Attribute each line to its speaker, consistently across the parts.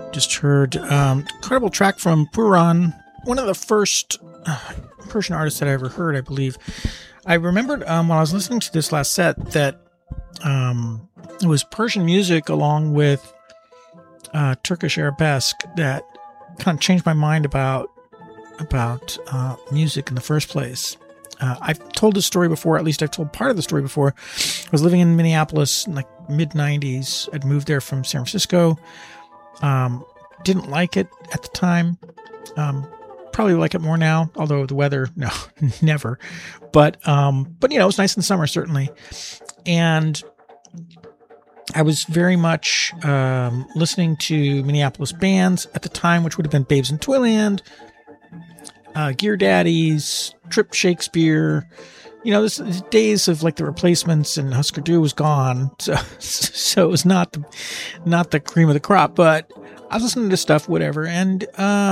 Speaker 1: Just heard incredible track from Puran, one of the first Persian artists that I ever heard, I believe. I remembered when I was listening to this last set that it was Persian music along with Turkish arabesque that kind of changed my mind about music in the first place. I've told this story before, at least I've told part of the story before. I was living in Minneapolis in like mid-90s. I'd moved there from San Francisco. Didn't like it at the time. Probably like it more now, although the weather, no, never. But you know, it was nice in the summer, certainly. And I was very much listening to Minneapolis bands at the time, which would have been Babes in Toyland, Gear Daddies, Trip Shakespeare. You know, this days of like the Replacements and Husker Du was gone, so it was not the cream of the crop. But I was listening to stuff, whatever, and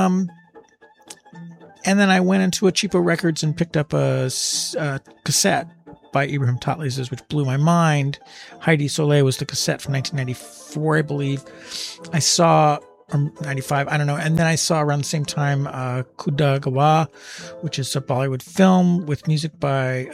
Speaker 1: then I went into a Cheapo Records and picked up a cassette by Ibrahim Tatlis's, which blew my mind. Heidi Soleil was the cassette from 1994, I believe. I saw, or 95, I don't know. And then I saw around the same time Kuda Gawa, which is a Bollywood film with music by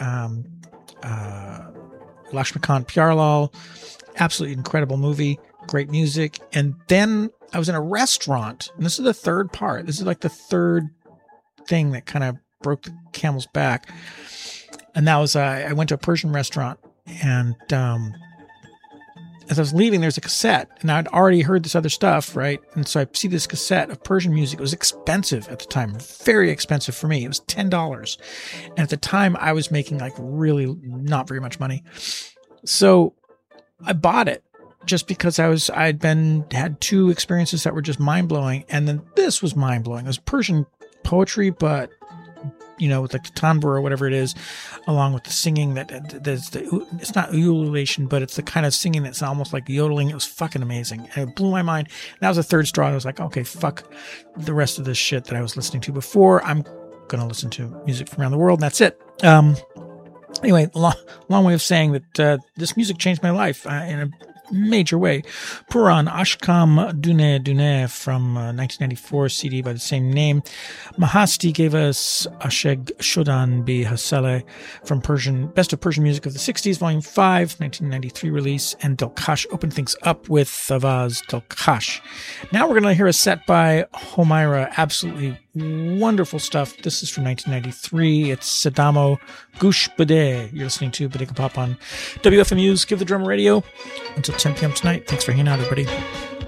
Speaker 1: Lakshmikant Pyarlal. Absolutely incredible movie, great music. And then I was in a restaurant, and this is the third part. This is like the third thing that kind of broke the camel's back. And that was, I went to a Persian restaurant, and as I was leaving, there's a cassette, and I'd already heard this other stuff, right? And so I see this cassette of Persian music. It was expensive at the time, very expensive for me. It was $10. And at the time, I was making like really not very much money. So I bought it just because had two experiences that were just mind blowing. And then this was mind blowing. It was Persian poetry, but you know, with like the tanbur or whatever it is, along with the singing it's not ululation, but it's the kind of singing that's almost like yodeling. It was fucking amazing. And it blew my mind. And that was the third straw. I was like, okay, fuck the rest of this shit that I was listening to before. I'm going to listen to music from around the world, and that's it. Anyway, long way of saying that this music changed my life in a major way. Puran, Ashkam Dune Dune from 1994 CD by the same name. Mahasti gave us Asheg Shodan Bi Hasale from Best of Persian Music of the 60s, Volume 5, 1993 release. And Delkash opened things up with Avaz Delkash. Now we're going to hear a set by Homaira. Absolutely wonderful stuff. This is from 1993. It's Sadamo Gush Bade. You're listening to Bodega Pop on WFMU's Give the Drummer Radio. Until 10 p.m. tonight. Thanks for hanging out, everybody.